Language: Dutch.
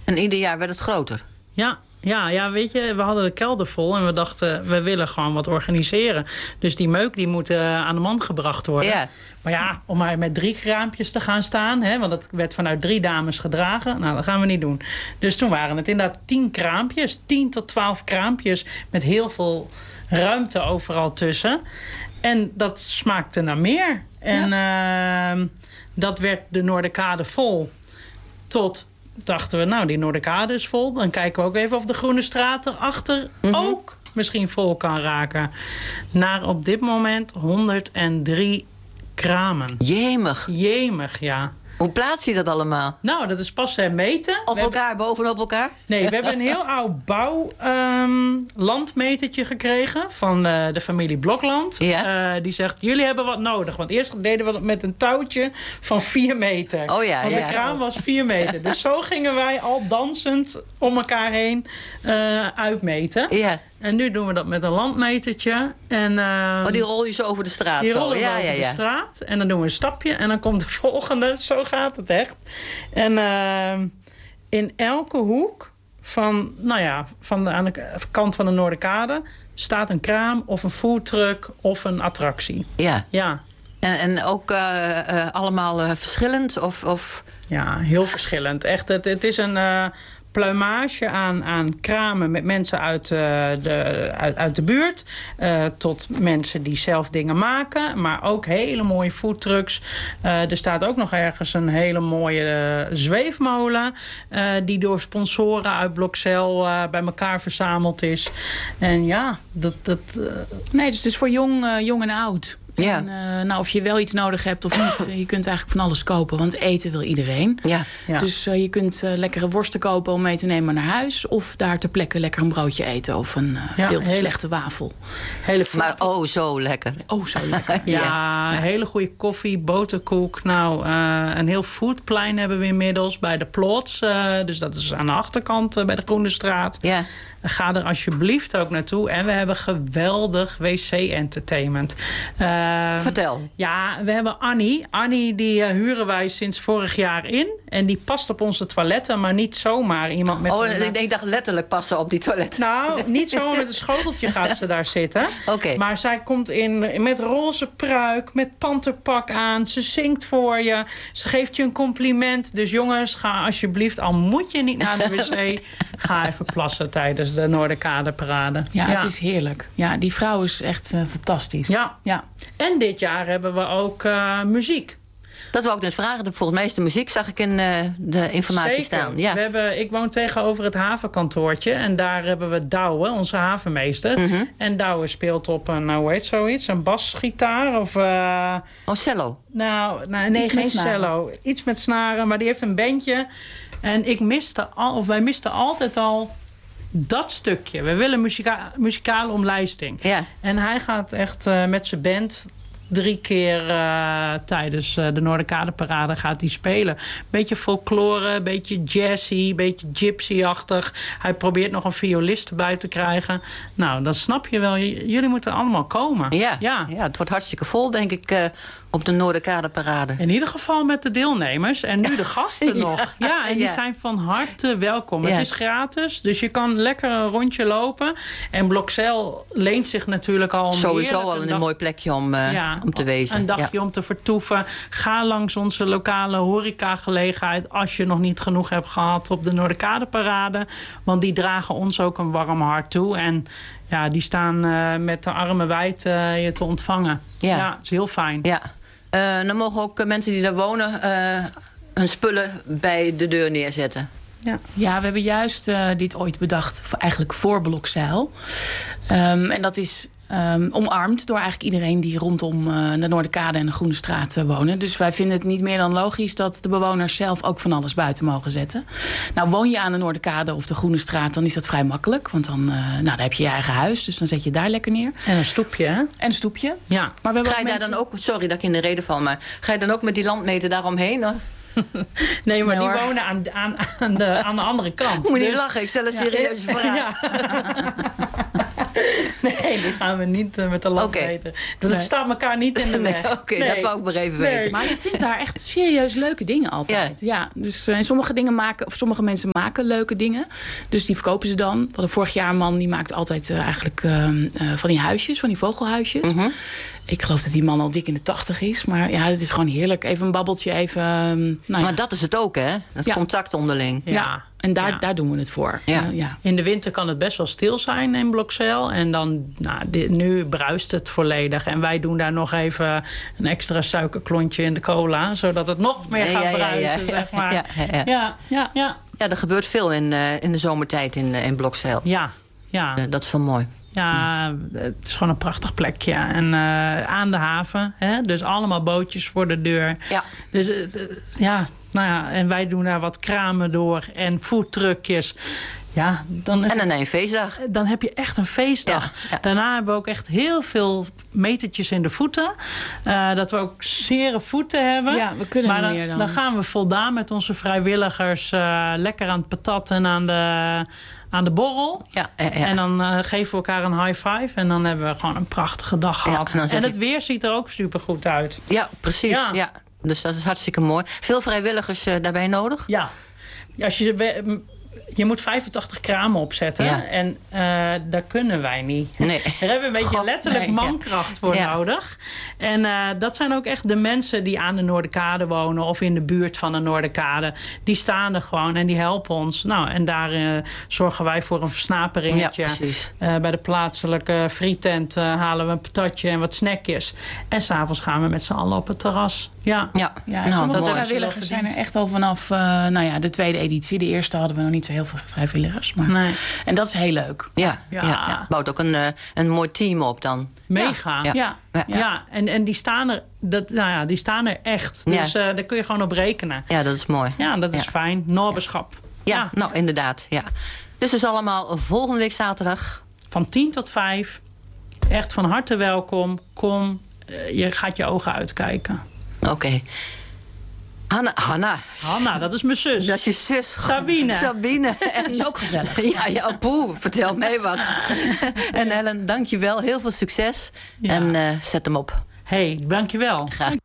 En ieder jaar werd het groter? Ja, weet je, we hadden de kelder vol en we dachten, we willen gewoon wat organiseren. Dus die meuk die moet aan de man gebracht worden. Ja. Maar ja, om maar met 3 kraampjes te gaan staan, hè, want het werd vanuit 3 dames gedragen. Nou, dat gaan we niet doen. Dus toen waren het inderdaad 10 kraampjes, 10 tot 12 kraampjes met heel veel ruimte overal tussen. En dat smaakte naar meer. En dat werd de Noorderkade vol tot... dachten we, nou, die Noorderkade is vol. Dan kijken we ook even of de Groene Straat erachter ook misschien vol kan raken. Naar op dit moment 103 kramen. Jemig, ja. Hoe plaats je dat allemaal? Nou, dat is pas meten. Bovenop elkaar? Nee, we hebben een heel oud landmetertje gekregen van de familie Blokland. Ja. Die zegt, jullie hebben wat nodig. Want eerst deden we dat met een touwtje van 4 meter. Oh ja, want de kraan was 4 meter. Dus zo gingen wij al dansend om elkaar heen uitmeten. Ja. En nu doen we dat met een landmetertje. En, die rol je zo over de straat? Die rollen we over de straat. En dan doen we een stapje. En dan komt de volgende. Zo gaat het echt. En in elke hoek aan de kant van de Noorderkade staat een kraam of een foodtruck of een attractie. Ja. En ook allemaal verschillend? Of? Ja, heel verschillend. Echt, het is een... pluimage aan kramen met mensen uit de buurt. Tot mensen die zelf dingen maken. Maar ook hele mooie foodtrucks. Er staat ook nog ergens een hele mooie zweefmolen. Die door sponsoren uit Blokzijl bij elkaar verzameld is. En ja, Nee, dus het is voor jong en oud. Ja. En, of je wel iets nodig hebt of niet. Je kunt eigenlijk van alles kopen, want eten wil iedereen. Ja. Dus je kunt lekkere worsten kopen om mee te nemen naar huis. Of daar ter plekke lekker een broodje eten. Of een veel te slechte wafel. Maar zo lekker. Zo lekker. Ja, hele goede koffie, boterkoek. Nou, een heel foodplein hebben we inmiddels bij de Plots. Dus dat is aan de achterkant bij de Groene Straat. Ja. Ga er alsjeblieft ook naartoe. En we hebben geweldig wc-entertainment. Vertel. Ja, we hebben Annie. Annie die huren wij sinds vorig jaar in. En die past op onze toiletten, maar niet zomaar iemand met... Ik dacht letterlijk passen op die toiletten. Nou, niet zomaar met een schoteltje gaat ze daar zitten. Okay. Maar zij komt in met roze pruik, met panterpak aan. Ze zingt voor je. Ze geeft je een compliment. Dus jongens, ga alsjeblieft, al moet je niet naar de wc... ga even plassen tijdens de Noorderkadeparade. Ja, het is heerlijk. Ja, die vrouw is echt fantastisch. Ja. En dit jaar hebben we ook muziek. Dat wou ik net vragen. Volgens mij is de muziek, zag ik in de informatie staan. Ja. Ik woon tegenover het havenkantoortje. En daar hebben we Douwe, onze havenmeester. En Douwe speelt op een, hoe heet zoiets? Een basgitaar of... cello? Nee, geen cello. Iets met snaren, maar die heeft een bandje. En wij misten altijd al dat stukje. We willen muzikale omlijsting. Ja. En hij gaat echt met zijn band 3 keer tijdens de Noorderkadeparade gaat hij spelen. Beetje folklore, beetje jazzy, beetje gypsy-achtig. Hij probeert nog een violist erbij te krijgen. Nou, dan snap je wel. Jullie moeten allemaal komen. Ja, het wordt hartstikke vol, denk ik, op de Noorderkadeparade. In ieder geval met de deelnemers. En nu de gasten nog. Ja, en die zijn van harte welkom. Het is gratis, dus je kan lekker een rondje lopen. En Blokzijl leent zich natuurlijk al... Sowieso al een mooi plekje om te wezen. Een dagje om te vertoeven. Ga langs onze lokale horecagelegenheid... als je nog niet genoeg hebt gehad op de Noorderkadeparade. Want die dragen ons ook een warm hart toe. En ja, die staan met de armen wijd je te ontvangen. Ja, het is heel fijn. Ja. Dan mogen ook mensen die daar wonen... hun spullen bij de deur neerzetten. Ja, we hebben juist dit ooit bedacht... eigenlijk voor Blokzijl. En dat is... omarmd door eigenlijk iedereen die rondom de Noorderkade en de Groene Straat wonen. Dus wij vinden het niet meer dan logisch dat de bewoners zelf ook van alles buiten mogen zetten. Nou, woon je aan de Noorderkade of de Groene Straat, dan is dat vrij makkelijk. Want dan heb je je eigen huis, dus dan zet je daar lekker neer. En een stoepje, hè? En een stoepje. Ja. Maar we ga je daar dan ook, sorry dat ik in de reden val, maar ga je dan ook met die landmeter daaromheen? Hoor? Nee, maar die wonen aan de andere kant. Moet je niet lachen, ik stel een serieuze vraag. Nee, Nee, die gaan we niet met de lamp eten. Dus het staat elkaar niet in de weg. Oké, dat wou ik maar even weten. Maar je vindt daar echt serieus leuke dingen altijd. Ja. Dus en sommige mensen maken leuke dingen. Dus die verkopen ze dan. We hadden vorig jaar een man die maakt altijd eigenlijk van die huisjes, van die vogelhuisjes. Mm-hmm. Ik geloof dat die man al dik in de 80 is. Maar ja, het is gewoon heerlijk. Even een babbeltje, even... Maar dat is het ook, hè? Dat contact onderling. Ja. En daar doen we het voor. Ja. In de winter kan het best wel stil zijn in Blokzeil. En dan, nu bruist het volledig. En wij doen daar nog even een extra suikerklontje in de cola. Zodat het nog meer gaat bruisen, zeg maar. Ja, er gebeurt veel in de zomertijd in Blokzeil. Ja. Dat is wel mooi. Ja, het is gewoon een prachtig plekje. En aan de haven. Hè? Dus allemaal bootjes voor de deur. Ja. Dus en wij doen daar wat kramen door. En foodtruckjes. Ja, dan een feestdag. Dan heb je echt een feestdag. Ja. Daarna hebben we ook echt heel veel metertjes in de voeten. Dat we ook zere voeten hebben. Ja, we kunnen maar niet meer dan. Dan gaan we voldaan met onze vrijwilligers lekker aan het patat en aan de borrel. Ja. En dan geven we elkaar een high five. En dan hebben we gewoon een prachtige dag gehad. En het weer ziet er ook super goed uit. Ja, precies. Ja. Dus dat is hartstikke mooi. Veel vrijwilligers daarbij nodig? Ja. Je moet 85 kramen opzetten. Ja. En dat kunnen wij niet. Nee. Daar hebben we een beetje letterlijk mankracht voor nodig. En dat zijn ook echt de mensen die aan de Noorderkade wonen. Of in de buurt van de Noorderkade. Die staan er gewoon en die helpen ons. Nou, en daar zorgen wij voor een versnaperingetje. Ja, precies. Bij de plaatselijke frietent halen we een patatje en wat snackjes. En s'avonds gaan we met z'n allen op het terras. Ja, sommige vrijwilligers zijn er echt al vanaf de tweede editie. De eerste hadden we nog niet zo heel veel vrijwilligers. Maar... Nee. En dat is heel leuk. Ja. Bouwt ook een mooi team op dan. Mega. Ja. En die staan er, die staan er echt. Dus daar kun je gewoon op rekenen. Ja, dat is mooi. Ja, dat is fijn. Noorberschap. Ja, nou inderdaad. Ja. Dus allemaal volgende week zaterdag. Van 10 tot 5. Echt van harte welkom. Kom, je gaat je ogen uitkijken. Oké. Hanna, dat is mijn zus. Dat is je zus. Sabine. Dat is ook gezellig. Ja, poeh, vertel mij wat. En Ellen, dank je wel. Heel veel succes. En zet hem op. Hey, dank je wel. Graag.